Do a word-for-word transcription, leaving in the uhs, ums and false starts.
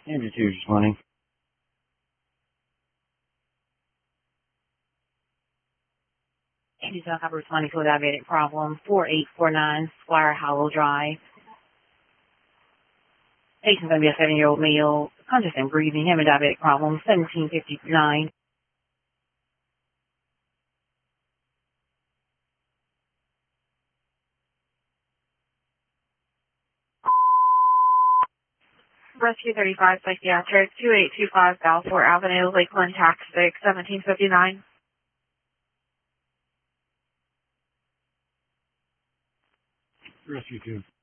Andrew two responding. Andrew two Copper responding to a diabetic problem, four eight four nine Squire Hollow Drive. Patient's going to be a seven-year-old male, conscious and breathing, having diabetic problem, seventeen fifty-nine. Rescue thirty-five Psychiatric, two eight two five Balfour Avenue, Lakeland, Tax six, seventeen fifty-nine. Rescue two.